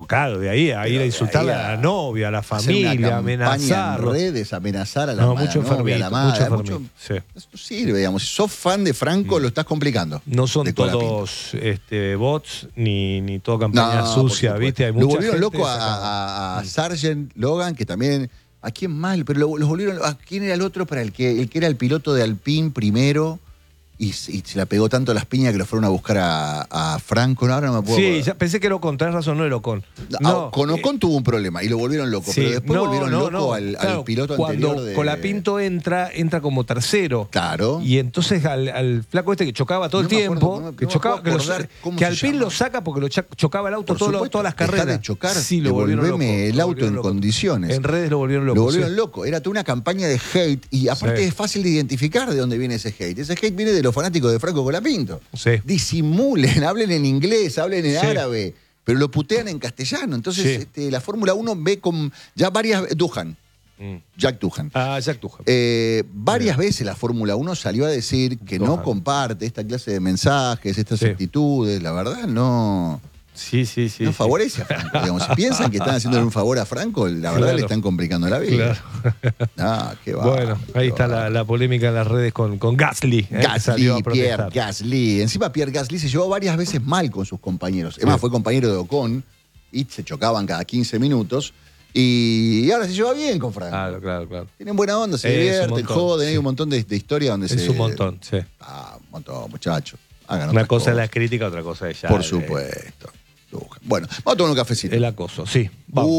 claro, de ahí a ir a insultarle a la novia, a la familia, amenazarlo. En redes, amenazar a la novia, a la madre. Sí. Esto sirve, digamos. Si sos fan de Franco, lo estás complicando. No son todos bots ni toda campaña sucia, ¿viste? Hay mucha lo volvieron gente loco a Sargent Logan, que también... ¿A quién más? Pero los volvieron... ¿A quién era el otro? Para el que era el piloto de Alpine primero... Y se la pegó tanto las piñas que lo fueron a buscar a Franco. No, ahora no me puedo acordar. Ya pensé que era Ocon, tenés razón, no era Ocon. Con Ocon tuvo un problema y lo volvieron loco, pero después volvieron loco al piloto anterior. Cuando Colapinto entra como tercero. Claro. Y entonces al flaco este que chocaba todo el tiempo, que Alpine lo saca porque lo chocaba el auto todas las carreras. De chocar, sí, lo volvieron loco. El auto en condiciones. En redes lo volvieron loco. Lo volvieron loco. Era toda una campaña de hate y aparte es fácil de identificar de dónde viene ese hate. Ese hate viene de los fanáticos de Franco Colapinto. Sí. Disimulen, hablen en inglés, hablen en árabe, pero lo putean en castellano. Entonces la Fórmula 1 ve con ya varias... Jack Doohan. Jack Doohan. Varias veces la Fórmula 1 salió a decir que no comparte esta clase de mensajes, estas actitudes. La verdad, no... No favorece a Franco. Digamos, si piensan que están haciéndole un favor a Franco, la verdad le están complicando la vida. Qué va. Bueno, ahí está la polémica en las redes con Gasly. Pierre Gasly. Encima Pierre Gasly se llevó varias veces mal con sus compañeros. Es más, fue compañero de Ocon y se chocaban cada 15 minutos. Y ahora se lleva bien con Franco. Claro. Tienen buena onda, se divierten, joden. Hay un montón de historias donde es un montón, sí. Un montón, muchachos. Una cosa es la crítica, otra cosa es ya. Por supuesto. Bueno, vamos a tomar un cafecito. El acoso, sí. Vamos.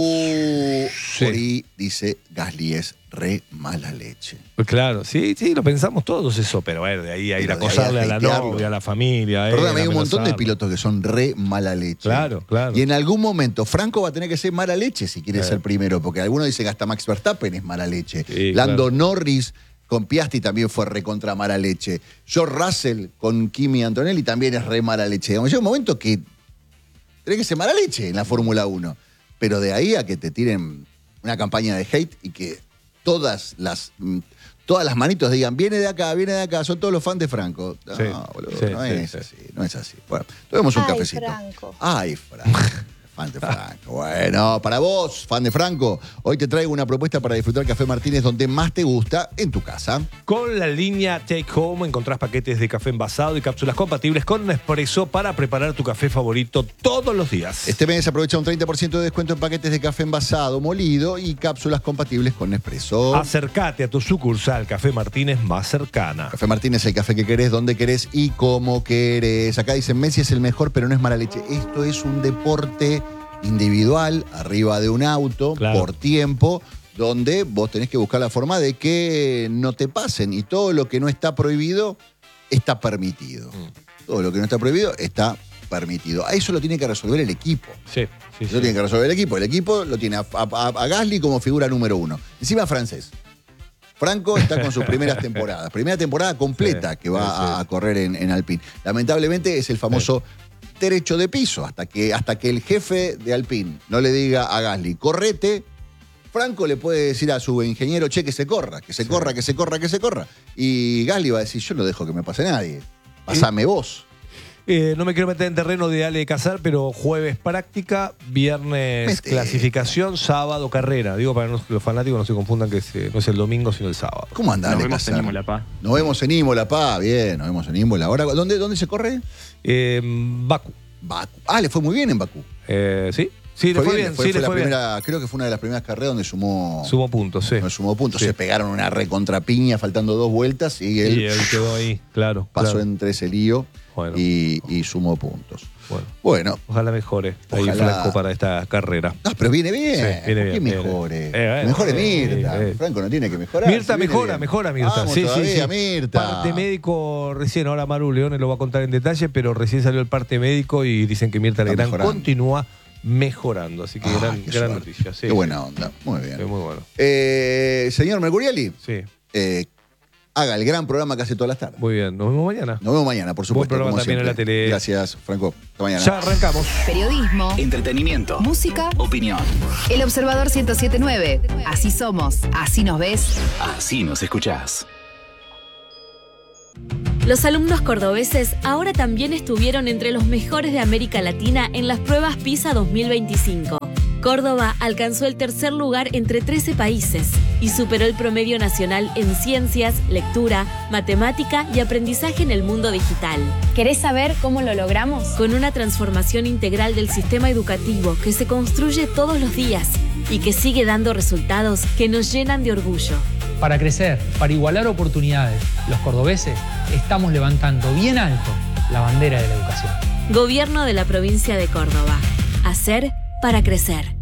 Por ahí dice, Gasly es re mala leche. Pues claro, sí, lo pensamos todos eso, pero de ahí a ir a acosarle a la novia, a la familia. Perdóname, hay un montón de pilotos que son re mala leche. Claro. Y en algún momento Franco va a tener que ser mala leche si quiere ser primero, porque algunos dicen que hasta Max Verstappen es mala leche. Lando Norris con Piastri también fue recontra mala leche. George Russell con Kimi Antonelli también es re mala leche. Digamos, llega un momento que tenés que ser mala leche en la Fórmula 1. Pero de ahí a que te tiren una campaña de hate y que todas las manitos digan, viene de acá, son todos los fans de Franco. No, boludo, no es así. Bueno, tomemos un cafecito. Franco. Ay, Franco. Fan de Franco. Bueno, para vos, fan de Franco, hoy te traigo una propuesta para disfrutar Café Martínez donde más te gusta, en tu casa. Con la línea Take Home encontrás paquetes de café envasado y cápsulas compatibles con Nespresso para preparar tu café favorito todos los días. Este mes aprovecha un 30% de descuento en paquetes de café envasado, molido y cápsulas compatibles con Nespresso. Acércate a tu sucursal Café Martínez más cercana. Café Martínez, el café que querés, donde querés y como querés. Acá dicen, Messi es el mejor, pero no es mala leche. Esto es un deporte individual, arriba de un auto, por tiempo, donde vos tenés que buscar la forma de que no te pasen. Y todo lo que no está prohibido, está permitido. Todo lo que no está prohibido, está permitido. A eso lo tiene que resolver el equipo. Eso tiene que resolver el equipo. El equipo lo tiene a Gasly como figura número 1. Encima francés. Franco está con sus primeras temporadas. Primera temporada completa que va a correr en Alpine. Lamentablemente es el famoso derecho de piso. Hasta que el jefe de Alpine no le diga a Gasly, correte, Franco le puede decir a su ingeniero, che, que se corra. Y Gasly va a decir, yo no dejo que me pase nadie. Pasame vos. No me quiero meter en terreno de Ale Casar, pero jueves práctica, viernes clasificación, sábado carrera. Digo para que los fanáticos no se confundan que no es el domingo, sino el sábado. ¿Cómo anda Ale Casar? Nos vemos en Imola, Pa. Nos vemos en Imola, Pa. Bien, nos vemos en Imola. Ahora, ¿dónde se corre? Bakú. Le fue muy bien en Bakú. Sí. Sí, le fue bien. Creo que fue una de las primeras carreras donde sumó puntos, sí. Se pegaron una recontrapiña faltando 2 vueltas y él quedó ahí, pasó entre ese lío y sumó puntos. Bueno. Ojalá mejore ahí Franco para esta carrera. Pero viene bien. Viene bien. Mejore. Mejore Mirta. Franco no tiene que mejorar. Mirta mejora Mirta. Vamos todavía, Mirta. Parte médico recién, ahora Maru Leone lo va a contar en detalle, pero recién salió el parte médico y dicen que Mirta Legrand continúa mejorando, así que gran noticia. Sí, qué buena onda, muy bien. Muy bueno. Señor Mercuriali, sí. Haga el gran programa que hace todas las tardes. Muy bien, nos vemos mañana. Nos vemos mañana, por supuesto. Buen programa también en la tele. Gracias, Franco. Hasta mañana. Ya arrancamos. Periodismo, entretenimiento, música, opinión. El Observador 107.9. Así somos, así nos ves, así nos escuchás. Los alumnos cordobeses ahora también estuvieron entre los mejores de América Latina en las pruebas PISA 2025. Córdoba alcanzó el tercer lugar entre 13 países y superó el promedio nacional en ciencias, lectura, matemática y aprendizaje en el mundo digital. ¿Querés saber cómo lo logramos? Con una transformación integral del sistema educativo que se construye todos los días y que sigue dando resultados que nos llenan de orgullo. Para crecer, para igualar oportunidades, los cordobeses estamos levantando bien alto la bandera de la educación. Gobierno de la provincia de Córdoba. Hacer para crecer.